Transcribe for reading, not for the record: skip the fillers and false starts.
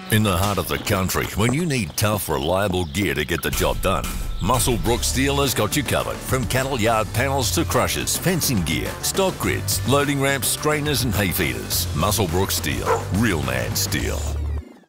In the heart of the country, when you need tough, reliable gear to get the job done, Muswellbrook Steel has got you covered. From cattle yard panels to crushers, fencing gear, stock grids, loading ramps, strainers and hay feeders. Muswellbrook Steel, real man steel.